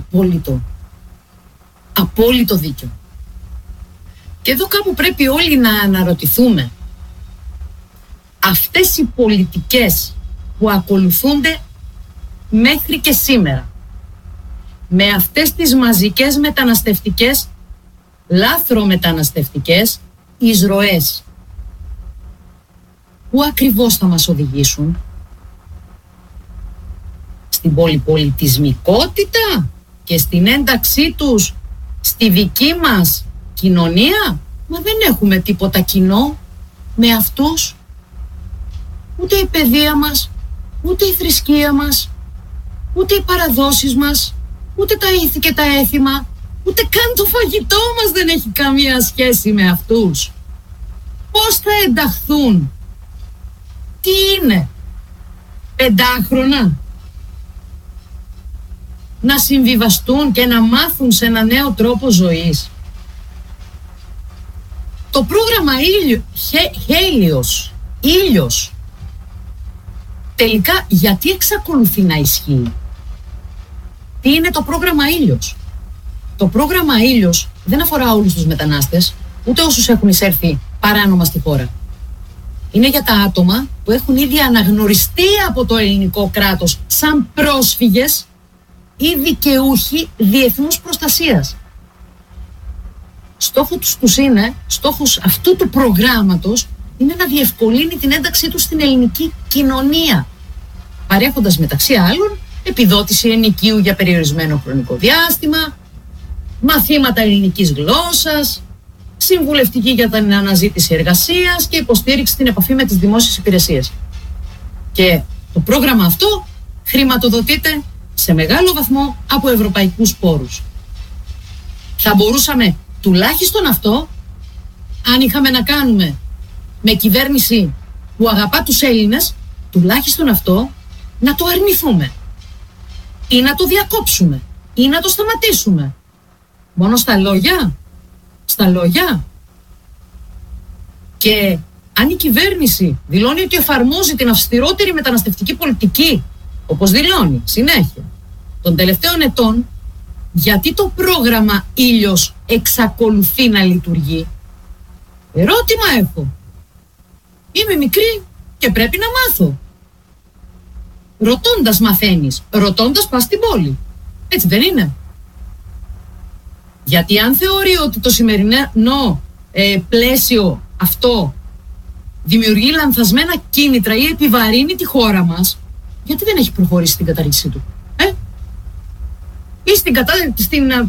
Απόλυτο δίκιο. Και εδώ κάπου πρέπει όλοι να αναρωτηθούμε. Αυτές οι πολιτικές που ακολουθούνται μέχρι και σήμερα, με αυτές τις μαζικές μεταναστευτικές, λάθρομεταναστευτικές εισρωές, πού ακριβώς θα μας οδηγήσουν? Στην πολυπολιτισμικότητα και στην ένταξή τους στη δική μας κοινωνία? Μα δεν έχουμε τίποτα κοινό με αυτούς. Ούτε η παιδεία μας, ούτε η θρησκεία μας, ούτε οι παραδόσεις μας, ούτε τα ήθη και τα έθιμα, ούτε καν το φαγητό μας δεν έχει καμία σχέση με αυτούς. Πώς θα ενταχθούν? Τι είναι? 5χρονα? Να συμβιβαστούν και να μάθουν σε ένα νέο τρόπο ζωής? Το πρόγραμμα ήλιος, τελικά γιατί εξακολουθεί να ισχύει? Τι είναι το πρόγραμμα ήλιος? Το πρόγραμμα ήλιος δεν αφορά όλους τους μετανάστες, ούτε όσους έχουν εισέρθει παράνομα στη χώρα. Είναι για τα άτομα που έχουν ήδη αναγνωριστεί από το ελληνικό κράτος σαν πρόσφυγες ή δικαιούχοι διεθνούς προστασίας. Στόχος αυτού του προγράμματος είναι να διευκολύνει την ένταξή τους στην ελληνική κοινωνία, παρέχοντας μεταξύ άλλων επιδότηση ενοικίου για περιορισμένο χρονικό διάστημα, μαθήματα ελληνικής γλώσσας, συμβουλευτική για την αναζήτηση εργασίας και υποστήριξη στην επαφή με τις δημόσιες υπηρεσίες. Και το πρόγραμμα αυτό χρηματοδοτείται σε μεγάλο βαθμό από ευρωπαϊκούς πόρους. Θα μπορούσαμε τουλάχιστον αυτό, αν είχαμε να κάνουμε με κυβέρνηση που αγαπά τους Έλληνες, τουλάχιστον αυτό να το αρνηθούμε ή να το διακόψουμε ή να το σταματήσουμε. Μόνο στα λόγια. Και αν η κυβέρνηση δηλώνει ότι εφαρμόζει την αυστηρότερη μεταναστευτική πολιτική, όπως δηλώνει συνέχεια των τελευταίων ετών, γιατί το πρόγραμμα ήλιος εξακολουθεί να λειτουργεί? Ερώτημα έχω. Είμαι μικρή και πρέπει να μάθω. Ρωτώντας μαθαίνεις, ρωτώντας πας στην πόλη. Έτσι δεν είναι? Γιατί αν θεωρεί ότι το σημερινό πλαίσιο αυτό δημιουργεί λανθασμένα κίνητρα ή επιβαρύνει τη χώρα μας, γιατί δεν έχει προχωρήσει στην κατάργησή του? Ή στην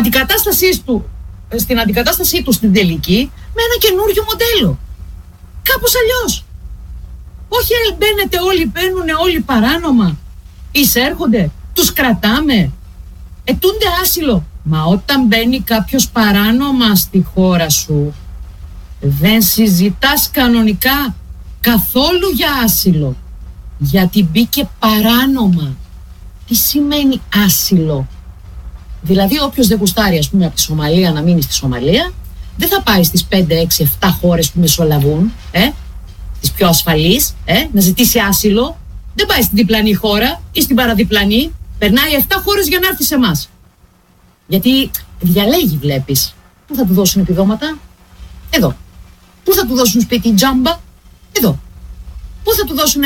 αντικατάστασή του στην τελική με ένα καινούριο μοντέλο. Κάπως αλλιώς. Όχι μπαίνουν όλοι παράνομα, εισέρχονται, τους κρατάμε, αιτούνται άσυλο. Μα όταν μπαίνει κάποιος παράνομα στη χώρα σου, δεν συζητάς κανονικά καθόλου για άσυλο, γιατί μπήκε παράνομα. Τι σημαίνει άσυλο? Δηλαδή όποιος δεν γουστάρει, ας πούμε, από τη Σομαλία να μείνει στη Σομαλία, δεν θα πάει στις 5, 6, 7 χώρες που μεσολαβούν, τις πιο ασφαλείς, να ζητήσει άσυλο. Δεν πάει στην διπλανή χώρα ή στην παραδιπλανή, περνάει 7 χώρες για να έρθει σε εμάς. Γιατί διαλέγει, βλέπεις. Πού θα του δώσουν επιδόματα? Εδώ. Πού θα του δώσουν σπίτι, τζάμπα? Εδώ. Πού θα του δώσουν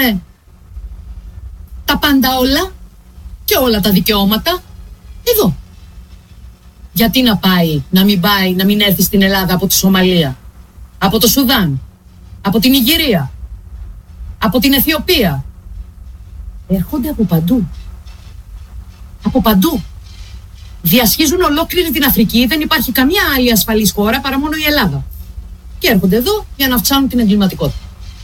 τα πάντα όλα και όλα τα δικαιώματα? Εδώ. Γιατί να μην έρθει στην Ελλάδα από τη Σομαλία, από το Σουδάν, από την Ιγυρία, από την Αιθιοπία? Έρχονται από παντού. Από παντού. Διασχίζουν ολόκληρη την Αφρική, δεν υπάρχει καμία άλλη ασφαλής χώρα παρά μόνο η Ελλάδα. Και έρχονται εδώ για να αυξάνουν την εγκληματικότητα.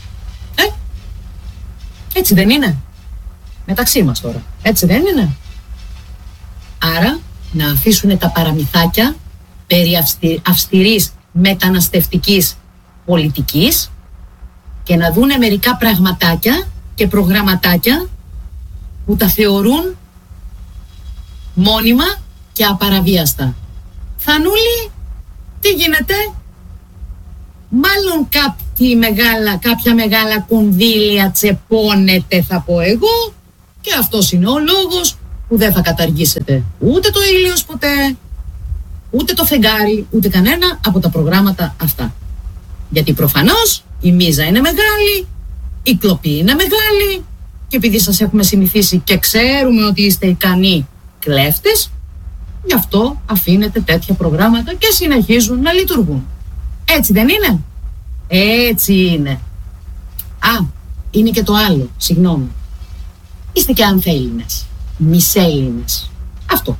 Έτσι δεν είναι? Μεταξύ μας τώρα. Έτσι δεν είναι? Άρα να αφήσουν τα παραμυθάκια περί αυστηρής μεταναστευτικής πολιτικής και να δούνε μερικά πραγματάκια και προγραμματάκια που τα θεωρούν μόνιμα και απαραβίαστα. Θανούλη, τι γίνεται? Μάλλον κάποια μεγάλα κονδύλια τσεπώνεται, θα πω εγώ, και αυτός είναι ο λόγος που δεν θα καταργήσετε ούτε το ήλιος ποτέ, ούτε το φεγγάρι, ούτε κανένα από τα προγράμματα αυτά. Γιατί προφανώς η μίζα είναι μεγάλη, η κλοπή είναι μεγάλη και επειδή σας έχουμε συνηθίσει και ξέρουμε ότι είστε ικανοί κλέφτες, γι' αυτό αφήνετε τέτοια προγράμματα και συνεχίζουν να λειτουργούν. Έτσι δεν είναι? Έτσι είναι. Α, είναι και το άλλο, συγγνώμη. Είστε και ανθέλληνες, μισέλληνες. Αυτό.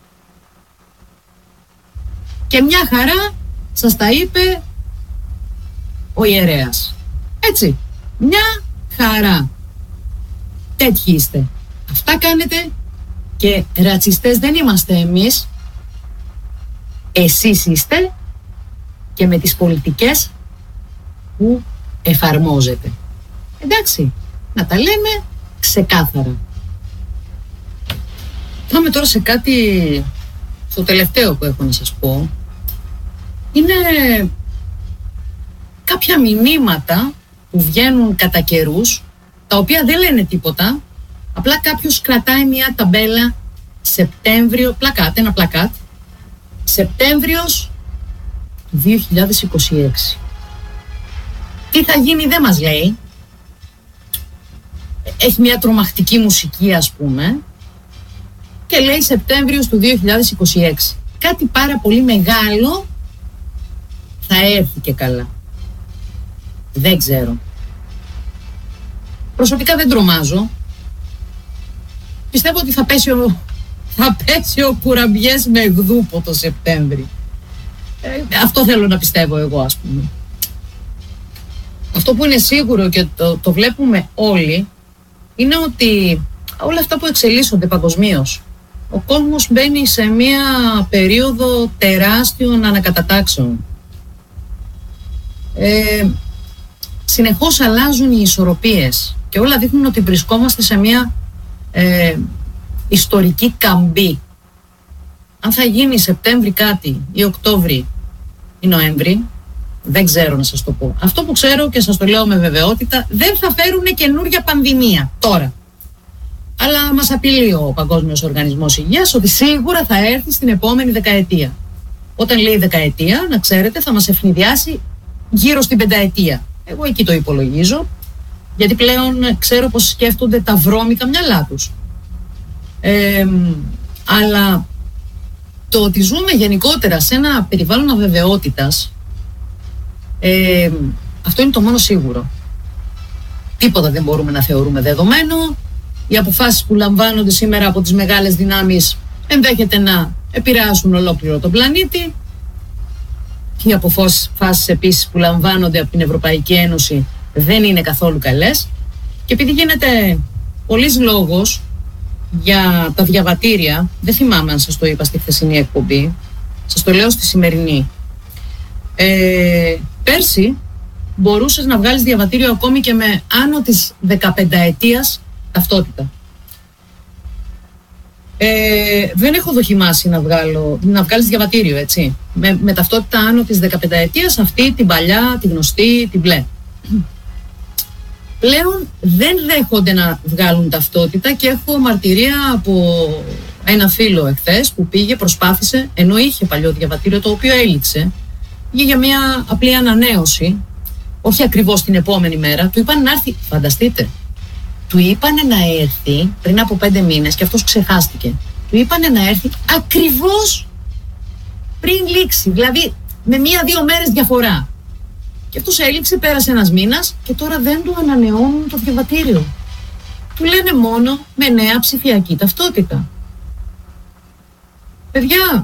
Και μια χαρά σας τα είπε ο ιερέας. Έτσι, μια χαρά. Τέτοιοι είστε. Αυτά κάνετε και ρατσιστές δεν είμαστε εμείς. Εσείς είστε και με τις πολιτικές που εφαρμόζετε. Εντάξει, να τα λέμε ξεκάθαρα. Πάμε τώρα σε κάτι, το τελευταίο που έχω να σας πω. Είναι κάποια μηνύματα που βγαίνουν κατά καιρούς, τα οποία δεν λένε τίποτα, απλά κάποιος κρατάει μια ταμπέλα Σεπτέμβριο, ένα πλακάτ, Σεπτέμβριος 2026. Τι θα γίνει δεν μας λέει. Έχει μια τρομακτική μουσική ας πούμε και λέει Σεπτέμβριος του 2026. Κάτι πάρα πολύ μεγάλο θα έρθει και καλά. Δεν ξέρω. Προσωπικά δεν τρομάζω. Πιστεύω ότι θα πέσει ο Κουραμπιές με γδούπο το Σεπτέμβρη. Αυτό θέλω να πιστεύω εγώ ας πούμε. Αυτό που είναι σίγουρο και το βλέπουμε όλοι είναι ότι όλα αυτά που εξελίσσονται παγκοσμίως, ο κόσμος μπαίνει σε μια περίοδο τεράστιων ανακατατάξεων. Συνεχώς αλλάζουν οι ισορροπίες και όλα δείχνουν ότι βρισκόμαστε σε μια ιστορική καμπή. Αν θα γίνει Σεπτέμβρη κάτι ή Οκτώβρη ή Νοέμβρη, δεν ξέρω να σας το πω. Αυτό που ξέρω και σας το λέω με βεβαιότητα, δεν θα φέρουν καινούργια πανδημία τώρα. Αλλά μας απειλεί ο Παγκόσμιος Οργανισμός Υγείας ότι σίγουρα θα έρθει στην επόμενη δεκαετία. Όταν λέει δεκαετία, να ξέρετε, θα μας ευνηδιάσει γύρω στην πενταετία. Εγώ εκεί το υπολογίζω, γιατί πλέον ξέρω πως σκέφτονται τα βρώμικα μυαλά τους. Αλλά το ότι ζούμε γενικότερα σε ένα περιβάλλον αβεβαιότητας, αυτό είναι το μόνο σίγουρο. Τίποτα δεν μπορούμε να θεωρούμε δεδομένο. Οι αποφάσεις που λαμβάνονται σήμερα από τις μεγάλες δυνάμεις ενδέχεται να επηρεάσουν ολόκληρο τον πλανήτη. Οι αποφάσεις επίσης που λαμβάνονται από την Ευρωπαϊκή Ένωση δεν είναι καθόλου καλές. Και επειδή γίνεται πολλής λόγος για τα διαβατήρια, δεν θυμάμαι αν σας το είπα στη χθεσινή εκπομπή, σας το λέω στη σημερινή. Πέρσι μπορούσες να βγάλεις διαβατήριο ακόμη και με άνω της 15ετίας ταυτότητα. Δεν έχω δοκιμάσει να βγάλεις διαβατήριο, έτσι, με ταυτότητα άνω της 15ετίας, αυτή την παλιά, τη γνωστή, την μπλε. Πλέον δεν δέχονται να βγάλουν ταυτότητα και έχω μαρτυρία από ένα φίλο εχθές που πήγε, προσπάθησε, ενώ είχε παλιό διαβατήριο το οποίο έληξε, για μια απλή ανανέωση, όχι ακριβώς την επόμενη μέρα, του είπαν να έρθει, φανταστείτε, του είπανε να έρθει πριν από 5 μήνες και αυτός ξεχάστηκε. Του είπανε να έρθει ακριβώς πριν λήξει, δηλαδή με 1-2 μέρες διαφορά. Και αυτός έληξε, πέρασε ένας μήνας και τώρα δεν του ανανεώνουν το διαβατήριο. Του λένε μόνο με νέα ψηφιακή ταυτότητα. Παιδιά,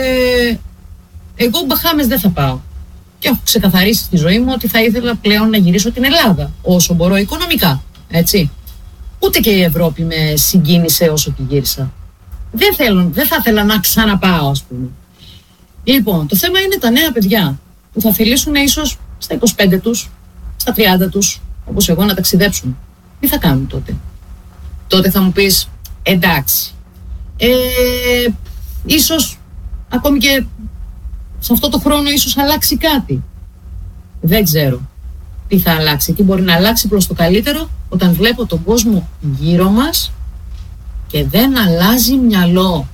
εγώ Μπαχάμες δεν θα πάω. Και έχω ξεκαθαρίσει στη ζωή μου ότι θα ήθελα πλέον να γυρίσω την Ελλάδα όσο μπορώ οικονομικά, έτσι. Ούτε και η Ευρώπη με συγκίνησε όσο τη γύρισα. Δεν θα ήθελα να ξαναπάω, ας πούμε. Λοιπόν, το θέμα είναι τα νέα παιδιά που θα θελήσουν ίσως στα 25 τους, στα 30 τους, όπως εγώ, να ταξιδέψουν. Τι θα κάνουν τότε? Τότε θα μου πεις, εντάξει, ίσως ακόμη και σε αυτό το χρόνο ίσως αλλάξει κάτι. Δεν ξέρω τι θα αλλάξει, τι μπορεί να αλλάξει προς το καλύτερο όταν βλέπω τον κόσμο γύρω μας και δεν αλλάζει μυαλό,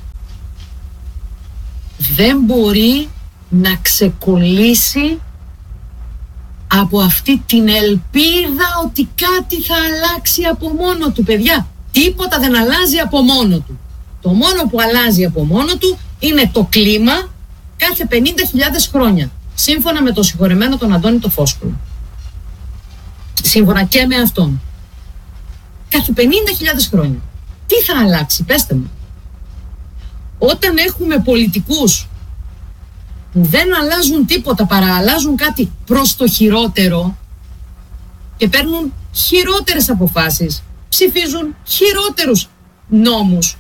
δεν μπορεί να ξεκολλήσει από αυτή την ελπίδα ότι κάτι θα αλλάξει από μόνο του. Παιδιά, τίποτα δεν αλλάζει από μόνο του. Το μόνο που αλλάζει από μόνο του είναι το κλίμα κάθε 50.000 χρόνια. Σύμφωνα με το συγχωρεμένο τον Αντώνη το Φόσκολο. Σύμφωνα και με αυτόν. Κάθε 50.000 χρόνια. Τι θα αλλάξει, πέστε μου. Όταν έχουμε πολιτικούς που δεν αλλάζουν τίποτα παρά αλλάζουν κάτι προς το χειρότερο και παίρνουν χειρότερες αποφάσεις, ψηφίζουν χειρότερους νόμους.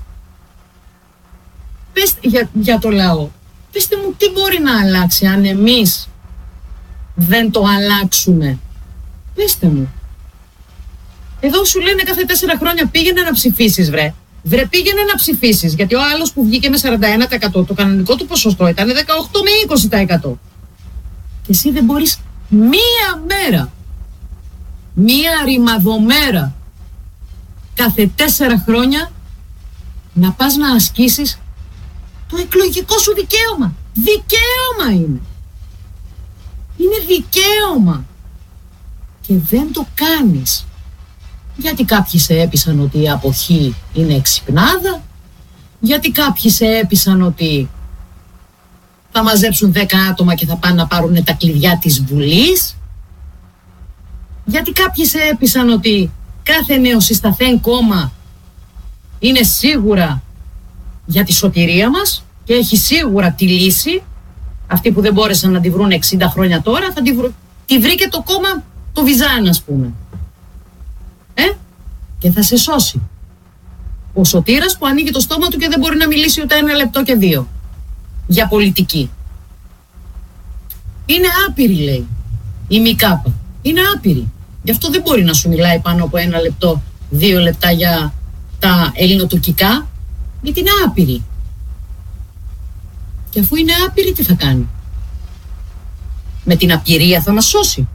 Πέστε για το λαό. Πέστε μου τι μπορεί να αλλάξει αν εμείς δεν το αλλάξουμε. Πέστε μου. Εδώ σου λένε κάθε 4 χρόνια πήγαινε να ψηφίσεις βρε. Βρε πήγαινε να ψηφίσεις, γιατί ο άλλος που βγήκε με 41% το κανονικό του ποσοστό ήταν 18 με 20%. Και εσύ δεν μπορείς μία μέρα, μία ρημαδομέρα κάθε 4 χρόνια να πας να ασκήσεις το εκλογικό σου δικαίωμα. Δικαίωμα είναι. Είναι δικαίωμα. Και δεν το κάνεις. Γιατί κάποιοι σε έπεισαν ότι η αποχή είναι εξυπνάδα, γιατί κάποιοι σε έπεισαν ότι θα μαζέψουν 10 άτομα και θα πάνε να πάρουν τα κλειδιά της Βουλής, γιατί κάποιοι σε έπεισαν ότι κάθε νεοσυσταθέν κόμμα είναι σίγουρα για τη σωτηρία μας και έχει σίγουρα τη λύση. Αυτοί που δεν μπόρεσαν να τη βρουν 60 χρόνια τώρα θα τη βρει και το κόμμα το Βυζάν, ας πούμε. Και θα σε σώσει. Ο σωτήρας που ανοίγει το στόμα του και δεν μπορεί να μιλήσει ούτε 1 λεπτό και 2 για πολιτική. Είναι άπειρη, λέει η Μικάπα. Είναι άπειρη. Γι' αυτό δεν μπορεί να σου μιλάει πάνω από 1 λεπτό, 2 λεπτά για τα ελληνοτουρκικά, γιατί είναι άπειρη. Και αφού είναι άπειρη, τι θα κάνει? Με την απειρία θα μας σώσει?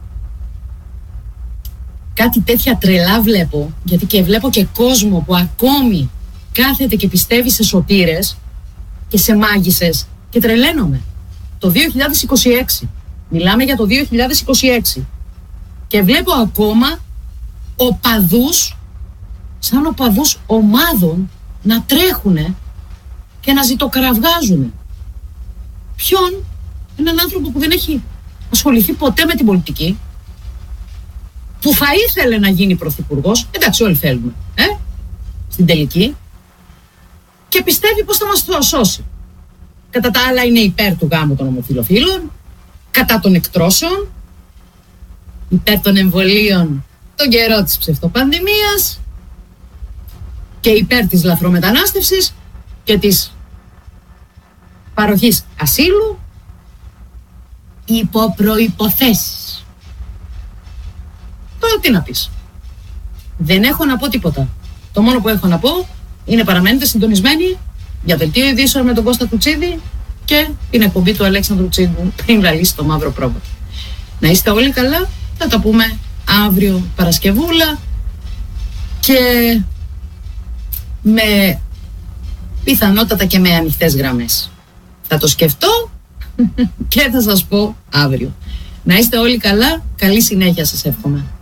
Κάτι τέτοια τρελά βλέπω, γιατί και βλέπω και κόσμο που ακόμη κάθεται και πιστεύει σε σωτήρες και σε μάγισσες και τρελαίνομαι. Το 2026, μιλάμε για το 2026 και βλέπω ακόμα οπαδούς, σαν οπαδούς ομάδων να τρέχουνε και να ζητοκραυγάζουνε. Ποιον? Έναν άνθρωπο που δεν έχει ασχοληθεί ποτέ με την πολιτική, που θα ήθελε να γίνει πρωθυπουργός, εντάξει όλοι θέλουμε, στην τελική, και πιστεύει πως θα μας σώσει. Κατά τα άλλα είναι υπέρ του γάμου των ομοφυλοφίλων, κατά των εκτρώσεων, υπέρ των εμβολίων τον καιρό της ψευτοπανδημίας και υπέρ της λαθρομετανάστευσης και της παροχής ασύλου υπό προϋποθέσεις. Τώρα τι να πεις? Δεν έχω να πω τίποτα. Το μόνο που έχω να πω είναι παραμένετε συντονισμένοι για δελτίο ειδήσεων με τον Κώστα Τουτσίδη και την εκπομπή του Αλέξανδρου Τσίντου πριν λαλήσει το μαύρο πρόβατο. Να είστε όλοι καλά. Θα τα πούμε αύριο Παρασκευούλα και με πιθανότατα και με ανοιχτές γραμμές. Θα το σκεφτώ και θα σας πω αύριο. Να είστε όλοι καλά. Καλή συνέχεια σας εύχομαι.